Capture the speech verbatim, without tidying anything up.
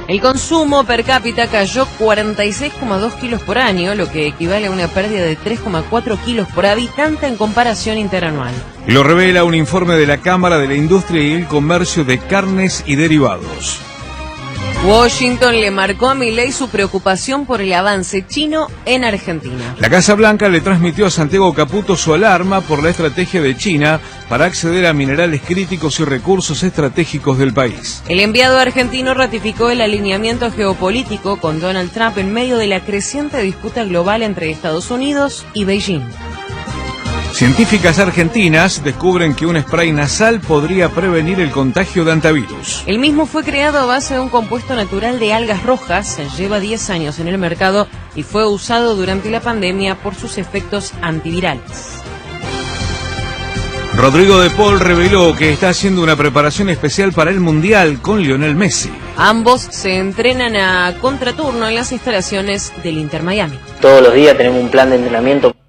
El consumo per cápita cayó cuarenta y seis coma dos kilos por año, lo que equivale a una pérdida de tres coma cuatro kilos por habitante en comparación interanual. Lo revela un informe de la Cámara de la Industria y el Comercio de Carnes y Derivados. Washington le marcó a Milei su preocupación por el avance chino en Argentina. La Casa Blanca le transmitió a Santiago Caputo su alarma por la estrategia de China para acceder a minerales críticos y recursos estratégicos del país. El enviado argentino ratificó el alineamiento geopolítico con Donald Trump en medio de la creciente disputa global entre Estados Unidos y Beijing. Científicas argentinas descubren que un spray nasal podría prevenir el contagio de hantavirus. El mismo fue creado a base de un compuesto natural de algas rojas, lleva diez años en el mercado y fue usado durante la pandemia por sus efectos antivirales. Rodrigo de Paul reveló que está haciendo una preparación especial para el Mundial con Lionel Messi. Ambos se entrenan a contraturno en las instalaciones del Inter Miami. Todos los días tenemos un plan de entrenamiento.